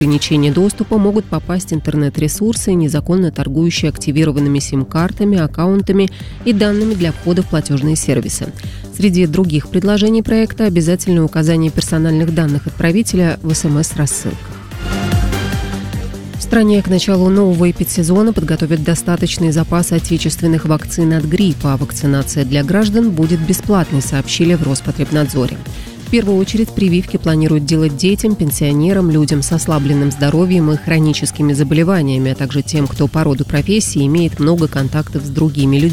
ограничения доступа могут попасть интернет-ресурсы, незаконно торгующие активированными сим-картами, аккаунтами и данными для входа в платежные сервисы. Среди других предложений проекта обязательное указание персональных данных отправителя в СМС-рассылках. В стране к началу нового эпидсезона подготовят достаточный запас отечественных вакцин от гриппа, а вакцинация для граждан будет бесплатной, сообщили в Роспотребнадзоре. В первую очередь прививки планируют делать детям, пенсионерам, людям с ослабленным здоровьем и хроническими заболеваниями, а также тем, кто по роду профессии имеет много контактов с другими людьми.